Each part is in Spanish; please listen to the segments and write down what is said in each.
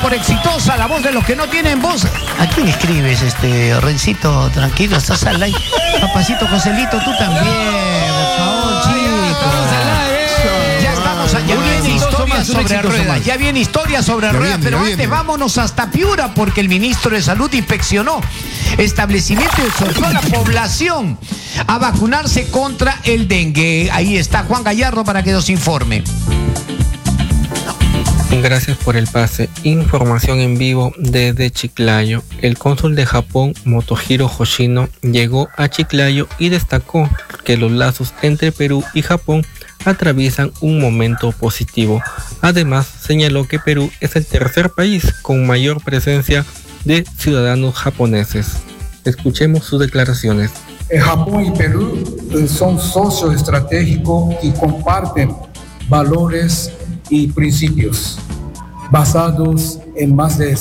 por Exitosa, la voz de los que no tienen voz. ¿A quién escribes, Rencito? Tranquilo, estás al aire. Papacito Joselito, tú también, por favor, chicos. Ya estamos, ya viene historia sobre ruedas. Ya viene historia sobre ruedas, pero antes vámonos hasta Piura, porque el ministro de Salud inspeccionó establecimiento y exhortó a la población a vacunarse contra el dengue. Ahí está Juan Gallardo para que nos informe. Gracias por el pase. Información en vivo desde Chiclayo. El cónsul de Japón, Motohiro Hoshino, llegó a Chiclayo y destacó que los lazos entre Perú y Japón atraviesan un momento positivo. Además, señaló que Perú es el tercer país con mayor presencia de ciudadanos japoneses. Escuchemos sus declaraciones. Japón y Perú son socios estratégicos y comparten valores y principios basados en más de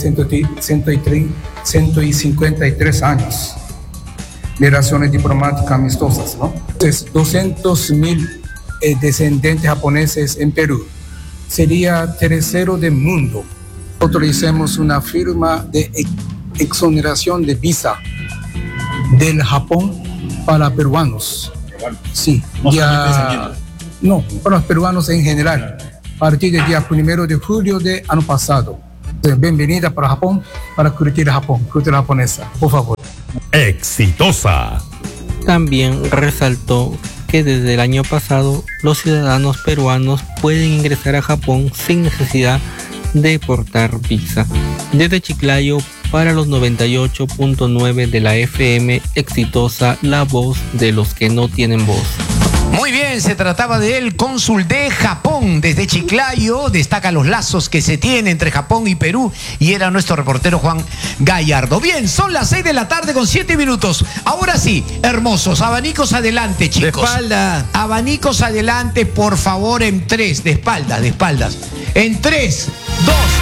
153 años de relaciones diplomáticas amistosas, ¿no? Entonces, 200.000 descendientes japoneses en Perú. Sería tercero del mundo. Nosotros hicimos una firma de exoneración de visa del Japón para peruanos. Sí, ya no, para los peruanos en general. A partir del día 1 de julio del año pasado. Bienvenida para Japón, para cultura japonesa, por favor. Exitosa. También resaltó que desde el año pasado los ciudadanos peruanos pueden ingresar a Japón sin necesidad de portar visa. Desde Chiclayo, para los 98.9 de la FM, Exitosa, la voz de los que no tienen voz. Muy bien, se trataba del cónsul de Japón desde Chiclayo, destaca los lazos que se tienen entre Japón y Perú, y era nuestro reportero Juan Gallardo. Bien, son las 6 de la tarde con 7 minutos. Ahora sí, hermosos, abanicos adelante, chicos. De espalda. Abanicos adelante, por favor, en 3, de espaldas. En 3,